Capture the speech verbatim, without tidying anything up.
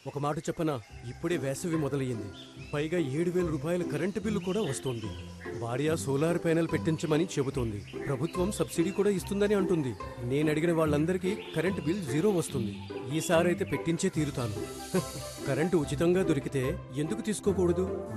ఒక మాట చెప్పనా, ఇప్పుడే వేసవి మొదలయ్యింది. పైగా ఏడు వేల రూపాయల కరెంటు బిల్లు కూడా వస్తోంది. భార్య సోలార్ ప్యానెల్ పెట్టించమని చెబుతోంది. ప్రభుత్వం సబ్సిడీ కూడా ఇస్తుందని అంటుంది. నేను అడిగిన వాళ్ళందరికీ కరెంటు బిల్ జీరో వస్తుంది. ఈసారైతే పెట్టించే తీరుతాను. కరెంటు ఉచితంగా దొరికితే ఎందుకు తీసుకోకూడదు?